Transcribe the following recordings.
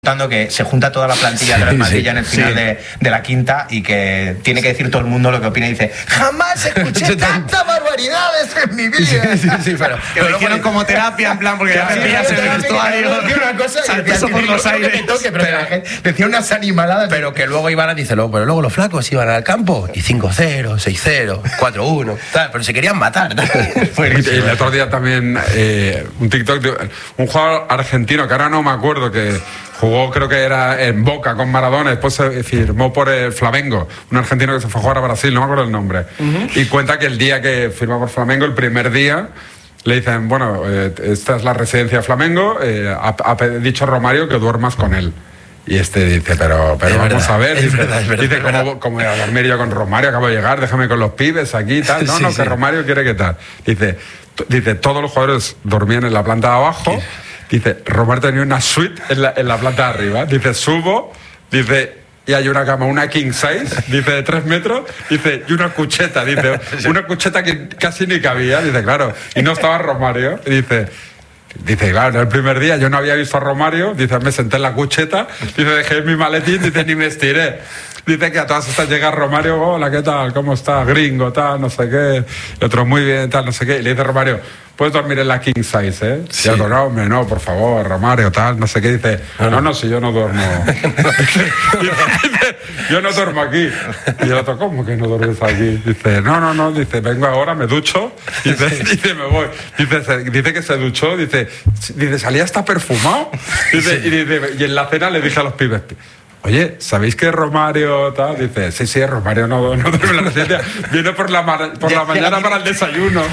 Que se junta toda la plantilla de Real Madrid en el final de la quinta y que tiene que decir todo el mundo lo que opina y dice: jamás escuché tantas barbaridades en mi vida. Pero lo hicieron como terapia, en plan, porque ya te pillas en el vestuario, saltoso por los aires. Pero la gente decía unas animaladas. Pero que luego iban a, dice, pero luego los flacos iban al campo y 5-0, 6-0, 4-1, pero se querían matar. El otro día también un TikTok de un jugador argentino que ahora no me acuerdo, que jugó, creo que era en Boca con Maradona, después se firmó por el Flamengo, un argentino que se fue a jugar a Brasil, no me acuerdo el nombre. Y cuenta que el día que firmó por Flamengo, el primer día, le dicen, bueno, esta es la residencia de Flamengo, ha dicho Romario que duermas con él. Y dice, pero vamos a ver, dice ¿cómo voy a dormir yo con Romario? Acabo de llegar, déjame con los pibes aquí y tal. No, que Romario quiere que tal. Dice, todos los jugadores dormían en la planta de abajo. Dice, Romario tenía una suite en la planta de arriba. Dice, subo, y hay una cama, una king size, dice, de 3 metros, dice, y una cucheta, una cucheta que casi ni cabía, dice, claro, y no estaba Romario, dice, claro, el primer día yo no había visto a Romario, dice, me senté en la cucheta, dice, dejé mi maletín, dice, ni me estiré. Dice que a todas estas llega Romario, hola, ¿qué tal? ¿Cómo está? Gringo, tal, no sé qué. Y otro, muy bien, tal, no sé qué. Y le dice Romario, puedes dormir en la king size, ¿eh? Sí. Y otro, no, hombre, no, por favor, Romario, tal, no sé qué. Dice, no, si yo no duermo. Dice, yo no duermo aquí. Y el otro, ¿cómo que no duermes aquí? Dice, no, dice, vengo ahora, me ducho. Dice, me voy. Dice que se duchó, dice, salía hasta perfumado. Y en la cena le dije a los pibes, oye, ¿sabéis que Romario tal? Dice, sí, Romario no duerme en la residencia, viene por la mañana para el desayuno.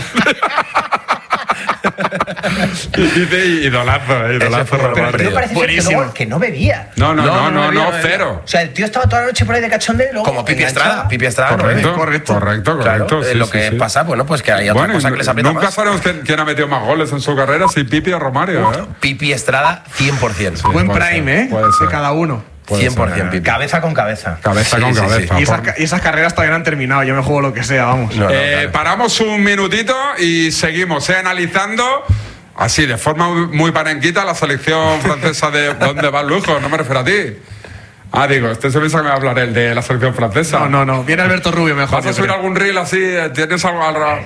Dice, idolazo Romario. Pero parece ser que no bebía. No, cero. O sea, el tío estaba toda la noche por ahí de cachondeo y luego... Como Pipi Estrada. Correcto. Claro, lo que pasa, pues que hay otra cosa que les aprieta más. Nunca sabemos quién ha metido más goles en su carrera, si Pipi o Romario. Pipi Estrada, 100%. Sí, buen prime, de cada uno. 100% Pipi. Cabeza con cabeza. Cabeza con cabeza. Y esas carreras todavía no han terminado. Yo me juego lo que sea, vamos. Claro. Paramos un minutito y seguimos analizando, así, de forma muy panenquita, la selección francesa de ¿dónde va el lujo? No me refiero a ti. Digo, se piensa que me va a hablar el de la selección francesa. No. Viene Alberto Rubio mejor. ¿Vas a subir algún reel así? ¿Tienes algo al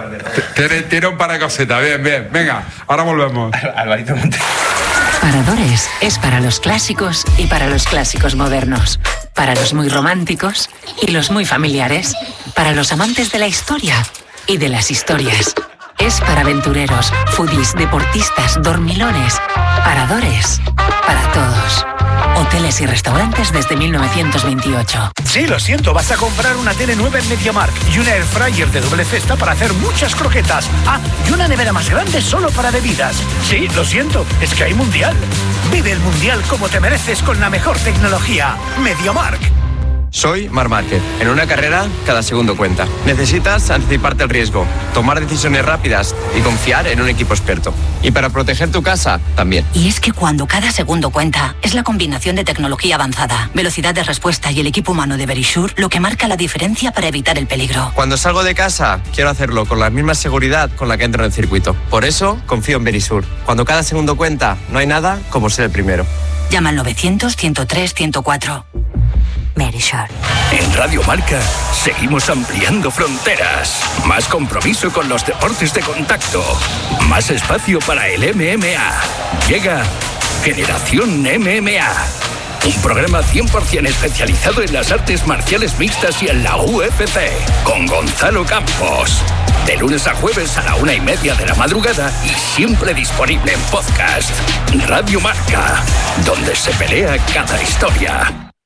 tiene un par de cositas. Bien. Venga, ahora volvemos. Alvarito Monte. Paradores es para los clásicos y para los clásicos modernos. Para los muy románticos y los muy familiares. Para los amantes de la historia y de las historias. Es para aventureros, foodies, deportistas, dormilones. Paradores para todos. Hoteles y restaurantes desde 1928. Sí, lo siento, vas a comprar una tele nueva en MediaMarkt y una air fryer de doble cesta para hacer muchas croquetas. Y una nevera más grande solo para bebidas. Sí, lo siento, es que hay mundial. Vive el mundial como te mereces con la mejor tecnología. MediaMarkt. Soy Marc Márquez. En una carrera, cada segundo cuenta. Necesitas anticiparte al riesgo, tomar decisiones rápidas y confiar en un equipo experto. Y para proteger tu casa, también. Y es que cuando cada segundo cuenta, es la combinación de tecnología avanzada, velocidad de respuesta y el equipo humano de Verisure lo que marca la diferencia para evitar el peligro. Cuando salgo de casa, quiero hacerlo con la misma seguridad con la que entro en el circuito. Por eso, confío en Verisure. Cuando cada segundo cuenta, no hay nada como ser el primero. Llama al 900-103-104. Verisure. En Radio Marca seguimos ampliando fronteras. Más compromiso con los deportes de contacto. Más espacio para el MMA. Llega Generación MMA. Un programa 100% especializado en las artes marciales mixtas y en la UFC. Con Gonzalo Campos. De lunes a jueves a la 1:30 de la madrugada y siempre disponible en podcast. Radio Marca, donde se pelea cada historia.